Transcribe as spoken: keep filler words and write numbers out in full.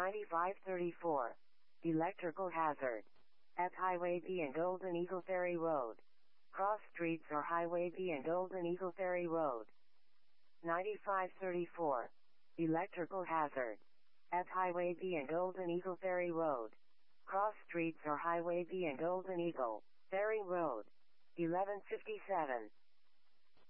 ninety-five thirty-four. Electrical hazard. At Highway B and Golden Eagle Ferry Road. Cross streets or Highway B and Golden Eagle Ferry Road. ninety-five thirty-four. Electrical hazard. At Highway B and Golden Eagle Ferry Road. Cross streets or Highway B and Golden Eagle Ferry Road. eleven fifty-seven.